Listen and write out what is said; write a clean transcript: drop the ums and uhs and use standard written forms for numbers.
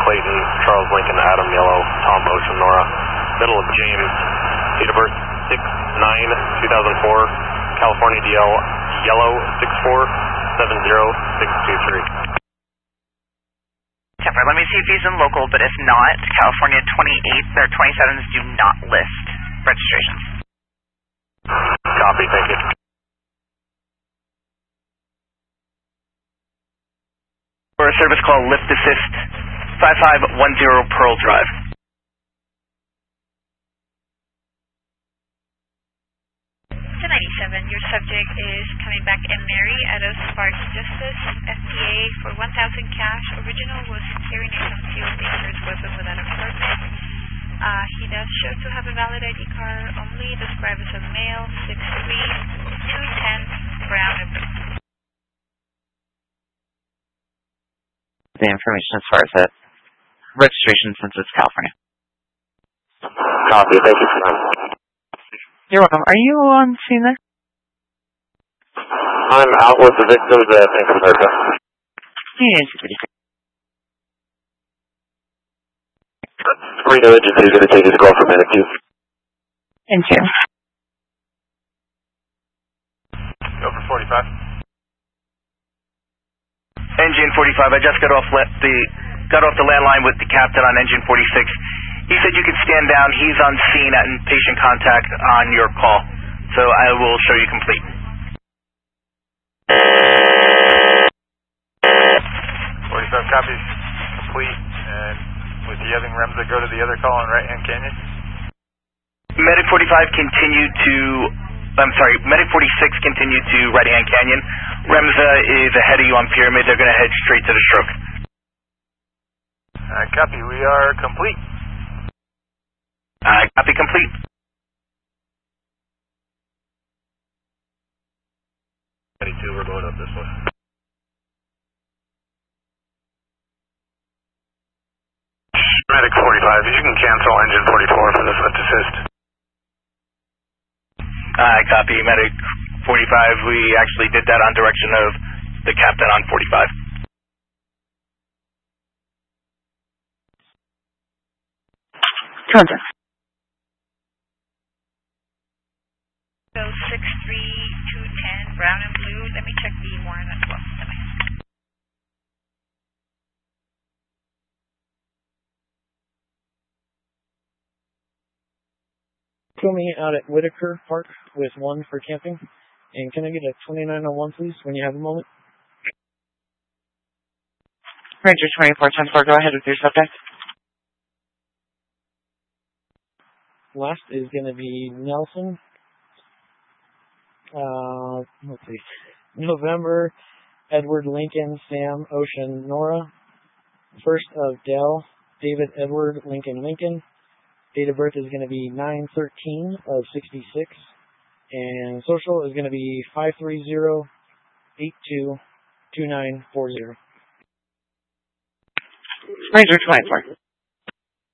Clayton, Charles Lincoln, Adam Yellow, Tom Ocean, Nora. Middle of James, date of birth 6/9/2004, California DL Yellow 6470623. Let me see if he's in local, but if not, California 28th or 27s do not list registrations. Copy, thank you. For a service call, Lift Assist, 5510 Pearl Drive. 97, your subject is coming back in Mary out of Sparks Justice, FDA for 1,000 cash. Original was carrying a concealed dangerous weapon without a permit. He does show to have a valid ID card only, described as a male, 6'3", 210, brown and blue. The information as far as that registration since it's California. Copy, thank you for that. You're welcome. Are you on scene there? I'm out with the victims at Bank of America. Yes. Reno Agency is going to take his call for Medic 2. Engine. Go for 45. Engine 45, I just got off the landline with the captain on engine 46. He said you could stand down. He's on scene at patient contact on your call. So I will show you complete. 47 copies complete, and with the other REMS that go to the other call on right-hand canyon? Medic 46 continued to right-hand canyon. REMSA is ahead of you on Pyramid. They're going to head straight to the stroke. Copy, we are complete. Copy complete. We're going up this way. Medic 45, you can cancel engine 44 for this lift assist. Copy, Medic 45. We actually did that on direction of the captain on 45. Contact. So 6'3", 210, brown and blue. Let me check the warrant as well. Kill me out at Whitaker Park with 1 for camping. And can I get a 2901, please, when you have a moment? Ranger 2410, go ahead with your subject. Last is going to be Nelson. Let's see. November, Edward Lincoln, Sam Ocean Nora. First of Dell, David Edward Lincoln Lincoln. Date of birth is going to be 9/13 of 66. And social is going to be 530-822940. Ranger 24.